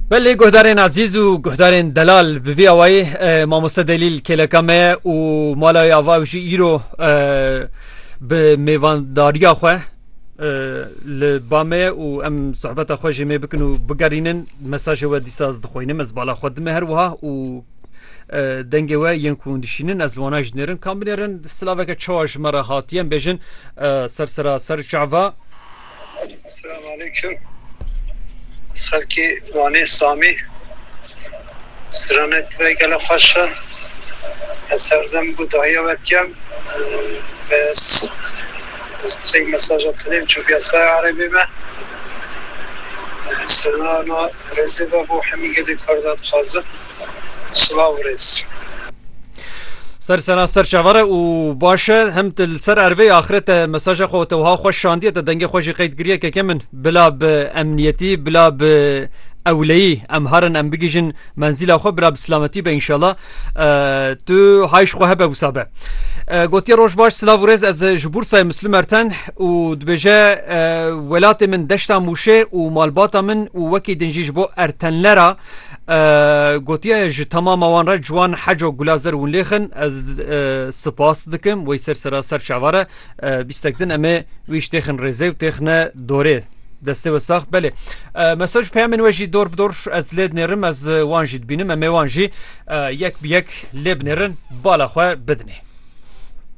بله گهدارین عزیز و گهدارین دلال بوی آوای ماموسته دلیل کلکامه و مالای آوایشی ایرو به میوانداری خواه لبامه و ام صحبت خواه جمعه بکن و بگرینن مساج و دیساز دخوینم از بالا خود مهر وها و دنگه و ینکون دشینن از واناج نرن کامبینرن سلاوه که چواج مرا هاتیم بیجن سر شعبا. السلام علیکم. خلکی وانه سامی سرانت و گل خوشن سردم بودایی آمد کم بس از بطه مساجات تنیم چون بیاسه عربی من سرانا رزی و بو همی گلی کرداد خوازم سلاو رز سر شواره و باشه هم تل سر عربی آخرت مساج خود و ها خوش شاندیه تا دنگ خوشی قید گریه که کمن بلا به امنیتی بلا به اولی ام هرن ام بگیجن منزل خو بلا بسلامتی به انشالله تو هایش خو هبه بوسابه گوتی روش باش سلاورز از جبور سای مسلم ارتن و دبجه ولات من دشتا موشه و مالبات من و وکی دنجیج بو ارتن لرا گوتی ج تمام وان را جوان حج و گلازر ون لیخن از سپاس دکم و سر شواره بیستکدن اما ویش تخن رزه و تخن دوره دسته وساخ بله مساج پیامن وجی دور بدور از لید نرم از وانجید بینم اما وانجی یک بیک لب نرن بالا خواه بدنه